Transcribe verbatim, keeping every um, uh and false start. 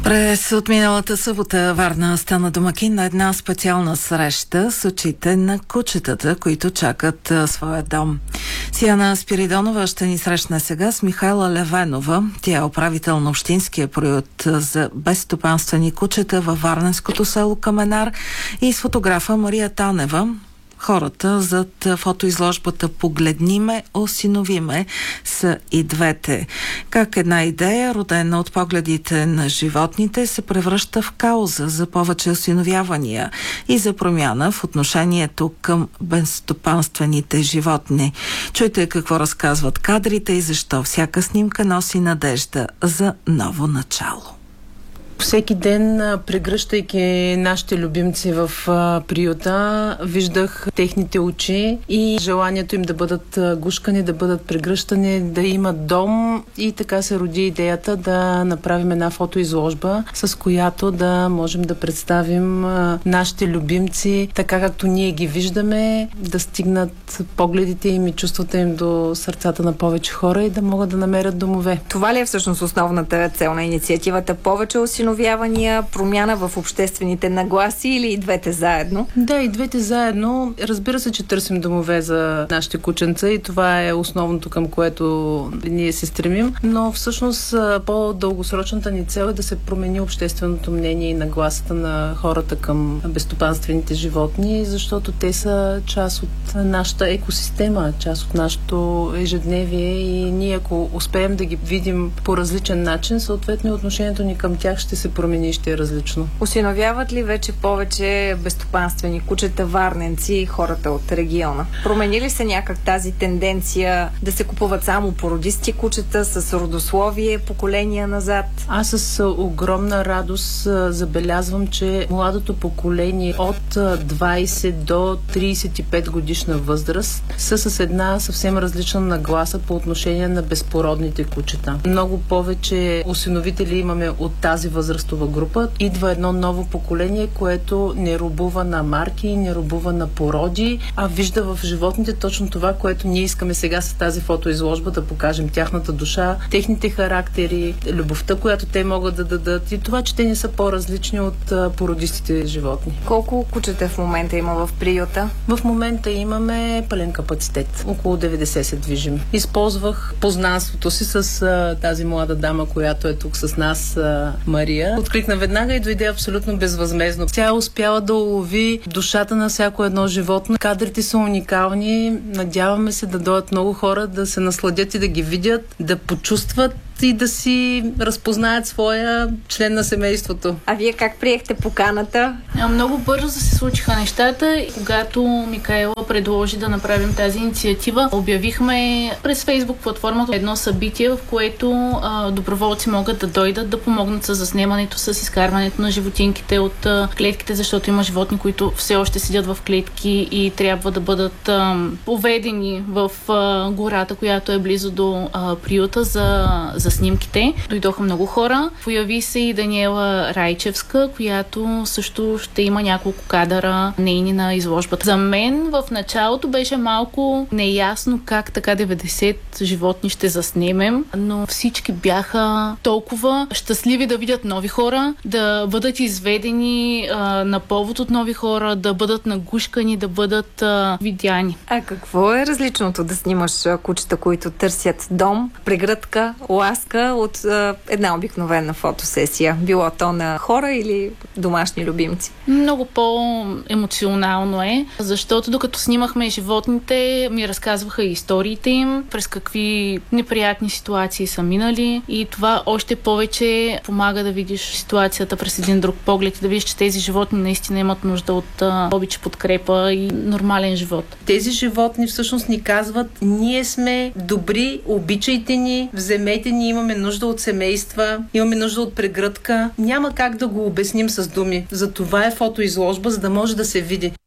През отминалата събота Варна стана домакин на една специална среща с очите на кучетата, които чакат а, своя дом. Сияна Спиридонова ще ни срещне сега с Михайла Левенова. Тя е управител на общинския приют за безстопанствени кучета във варненското село Каменар, и с фотографа Мария Танева. Хората зад фотоизложбата "Погледни ме, осинови ме" са и двете. Как една идея, родена от погледите на животните, се превръща в кауза за повече осиновявания и за промяна в отношението към безстопанствените животни. Чуйте какво разказват кадрите и защо всяка снимка носи надежда за ново начало. Всеки ден, прегръщайки нашите любимци в а, приюта, виждах техните очи и желанието им да бъдат гушкани, да бъдат прегръщани, да имат дом, и така се роди идеята да направим една фотоизложба, с която да можем да представим а, нашите любимци така, както ние ги виждаме, да стигнат погледите им и чувствата им до сърцата на повече хора и да могат да намерят домове. Това ли е всъщност основната цел на инициативата? Повече осиновявания, промяна в обществените нагласи, или и двете заедно? Да, и двете заедно. Разбира се, че търсим домове за нашите кученца и това е основното, към което ние се стремим, но всъщност по-дългосрочната ни цел е да се промени общественото мнение и нагласата на хората към безстопанствените животни, защото те са част от нашата екосистема, част от нашето ежедневие, и ние, ако успеем да ги видим по различен начин, съответно отношението ни към тях ще се промени и ще е различно. Осиновяват ли вече повече безстопанствени кучета варненци и хората от региона? Промени ли се някак тази тенденция да се купуват само породисти кучета с родословие поколения назад? Аз с огромна радост забелязвам, че младото поколение от двайсет до трийсет и пет годишна възраст са с една съвсем различна нагласа по отношение на безпородните кучета. Много повече осиновители имаме от тази възрастова група. Идва едно ново поколение, което не робува на марки, не робува на породи, а вижда в животните точно това, което ние искаме сега с тази фотоизложба да покажем: тяхната душа, техните характери, любовта, която те могат да дадат, и това, че те не са по-различни от породистите животни. Колко кучета в момента има в приюта? В момента имаме пълен капацитет. Около деветдесет се движим. Използвах познанството си с а, тази млада дама, която е тук с нас, а, Мария. Откликна веднага и дойде абсолютно безвъзмездно. Тя е успяла да улови душата на всяко едно животно. Кадрите са уникални. Надяваме се да дойдат много хора, да се насладят и да ги видят, да почувстват и да си разпознаят своя член на семейството. А вие как приехте поканата? Много бързо се случиха нещата. Когато Микаела предложи да направим тази инициатива, обявихме през Фейсбук платформата едно събитие, в което а, доброволци могат да дойдат да помогнат с заснемането, с изкарването на животинките от а, клетките, защото има животни, които все още седят в клетки и трябва да бъдат а, поведени в а, гората, която е близо до а, приюта за за снимките. Дойдоха много хора. Появи се и Даниела Райчевска, която също ще има няколко кадъра нейни на изложбата. За мен в началото беше малко неясно как така деветдесет животни ще заснемем, но всички бяха толкова щастливи да видят нови хора, да бъдат изведени а, на повод от нови хора, да бъдат нагушкани, да бъдат а, видяни. А какво е различното да снимаш кучета, които търсят дом, прегръдка, ласка от а, една обикновена фотосесия? Било то на хора или домашни любимци? Много по-емоционално е, защото докато снимахме животните, ми разказваха и историите им, през какви неприятни ситуации са минали, и това още повече помага да видиш ситуацията през един друг поглед и да видиш, че тези животни наистина имат нужда от а, обич, подкрепа и нормален живот. Тези животни всъщност ни казват: ние сме добри, обичайте ни, вземете ни, имаме нужда от семейства, имаме нужда от прегръдка. Няма как да го обясним с думи. За това е фотоизложба, за да може да се види.